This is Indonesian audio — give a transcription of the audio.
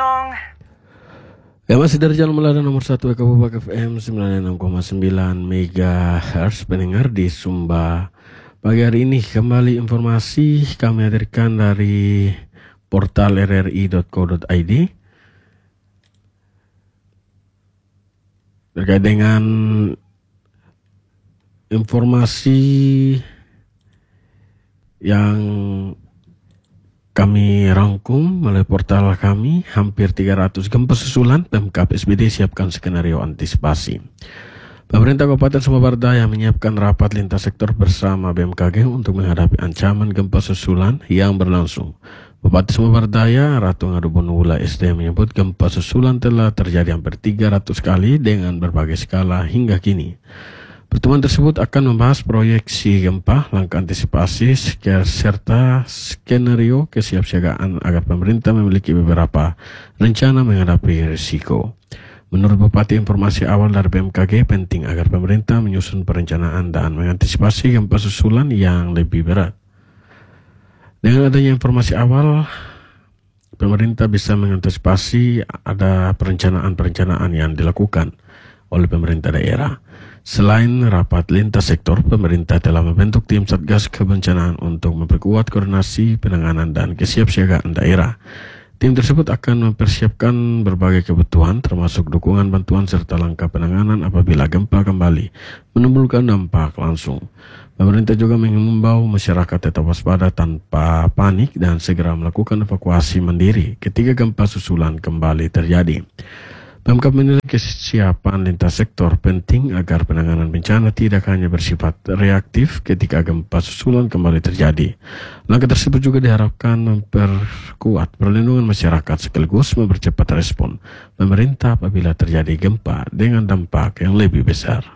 dong. Ya, masih dari Jalan Melada nomor 1 Kabubak FM 96,9 MHz pendengar di Sumba. Pagi hari ini kembali informasi kami hadirkan dari portal rri.co.id terkait dengan informasi yang kami rangkum melalui portal kami. Hampir 300 gempa susulan, Pemkab SBD siapkan skenario antisipasi. Pemerintah Kabupaten Sumba Barat Daya menyiapkan rapat lintas sektor bersama BMKG untuk menghadapi ancaman gempa susulan yang berlangsung. Bupati Sumba Barat Daya, Ratu Ngadu Bonula SD menyebut gempa susulan telah terjadi hampir 300 kali dengan berbagai skala hingga kini. Pertemuan tersebut akan membahas proyeksi gempa, langkah antisipasi, serta skenario kesiapsiagaan agar pemerintah memiliki beberapa rencana menghadapi risiko. Menurut Bupati, informasi awal dari BMKG penting agar pemerintah menyusun perencanaan dan mengantisipasi gempa susulan yang lebih berat. Dengan adanya informasi awal, pemerintah bisa mengantisipasi ada perencanaan-perencanaan yang dilakukan oleh pemerintah daerah. Selain rapat lintas sektor, pemerintah telah membentuk tim Satgas Kebencanaan untuk memperkuat koordinasi penanganan dan kesiapsiagaan daerah. Tim tersebut akan mempersiapkan berbagai kebutuhan termasuk dukungan bantuan serta langkah penanganan apabila gempa kembali menimbulkan dampak langsung. Pemerintah juga mengimbau masyarakat tetap waspada tanpa panik dan segera melakukan evakuasi mandiri ketika gempa susulan kembali terjadi. Pemkab menilai kesiapan lintas sektor penting agar penanganan bencana tidak hanya bersifat reaktif ketika gempa susulan kembali terjadi. Langkah tersebut juga diharapkan memperkuat perlindungan masyarakat sekaligus mempercepat respon pemerintah apabila terjadi gempa dengan dampak yang lebih besar.